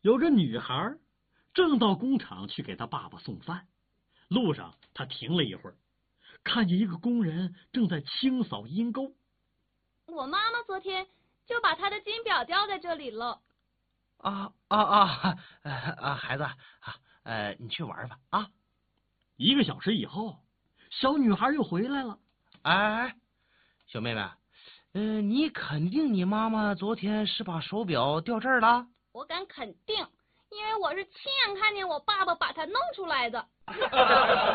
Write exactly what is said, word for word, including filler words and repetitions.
有个女孩正到工厂去给她爸爸送饭，路上她停了一会儿，看见一个工人正在清扫阴沟。 我妈妈昨天就把她的金表掉在这里了。 啊啊啊啊！孩子啊，呃，你去玩吧啊！ 一个小时以后，小女孩又回来了。 哎，小妹妹，呃，你肯定你妈妈昨天是把手表掉这儿了？ 我敢肯定，因为我是亲眼看见我爸爸把它弄出来的。